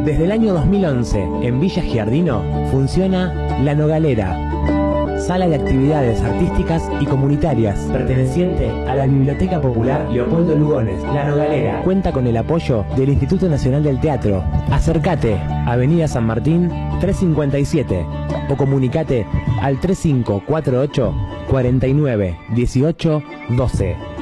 Desde el año 2011, en Villa Giardino, funciona La Nogalera, sala de actividades artísticas y comunitarias, perteneciente a la Biblioteca Popular Leopoldo Lugones. La Nogalera cuenta con el apoyo del Instituto Nacional del Teatro. Acércate, Avenida San Martín 357, o comunicate al 3548 49 18 12.